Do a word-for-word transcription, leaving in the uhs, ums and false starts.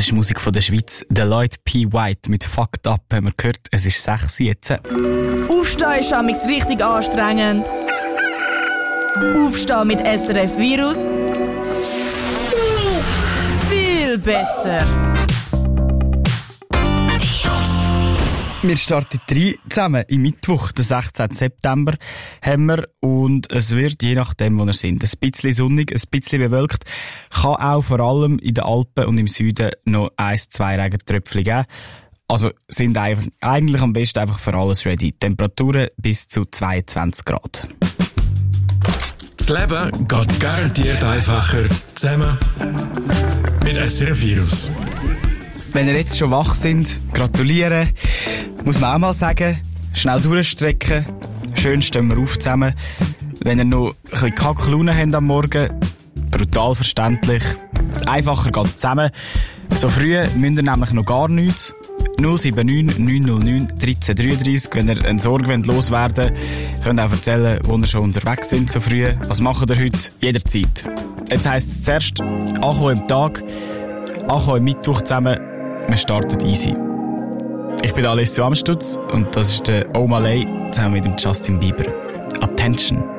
ist Musik von der Schweiz. Der Lloyd P. White mit Fucked Up haben wir gehört. Es ist sechs jetzt. Aufstehen ist amigs richtig anstrengend. Aufstehen mit S R F Virus. Viel besser. Wir starten drei zusammen. Im Mittwoch, den sechzehnten September, haben wir, und es wird, je nachdem, wo wir sind, ein bisschen sonnig, ein bisschen bewölkt. Kann auch vor allem in den Alpen und im Süden noch ein, zwei Regentröpfchen geben. Also sind einfach, eigentlich am besten einfach für alles ready. Temperaturen bis zu zweiundzwanzig Grad. Das Leben geht garantiert einfacher zusammen mit S R F Virus. Wenn ihr jetzt schon wach sind, gratulieren, muss man auch mal sagen, schnell durchstrecken, schön stehen wir auf zusammen. Wenn ihr noch ein bisschen Kacklaune habt am Morgen, brutal verständlich, einfacher geht's zusammen. So früh müsst ihr nämlich noch gar nichts. null sieben neun neun null neun eins drei drei drei, wenn ihr eine Sorge loswerden wollt, könnt ihr auch erzählen, wo ihr schon unterwegs sind so früh. Was macht ihr heute? Jederzeit. Jetzt heisst es zuerst, ankommen im Tag, ankommen im Mittwoch zusammen, wir starten easy. Ich bin Alessio Amstutz und das ist der Omalay zusammen mit dem Justin Bieber. Attention!